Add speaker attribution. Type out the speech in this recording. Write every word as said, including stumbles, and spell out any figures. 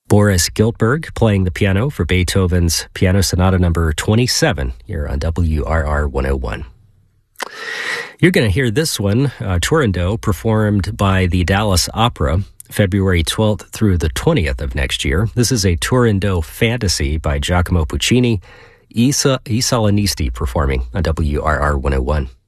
Speaker 1: Boris Giltberg playing the piano for Beethoven's Piano Sonata number twenty-seven here on W R R one oh one. You're going to hear this one, uh, Turandot, performed by the Dallas Opera, February twelfth through the twentieth of next year. This is a Turandot fantasy by Giacomo Puccini. Isa, Isa Lanisti performing on W R R one oh one.